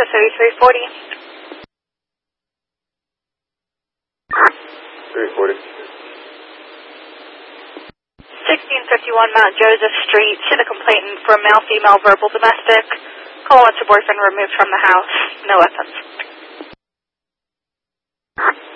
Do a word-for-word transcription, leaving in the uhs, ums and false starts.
thirty-three forty. three forty. sixteen fifty-one Mount Joseph Street. Send a complainant for male, female, verbal, domestic. Call wants her boyfriend removed from the house. No weapons.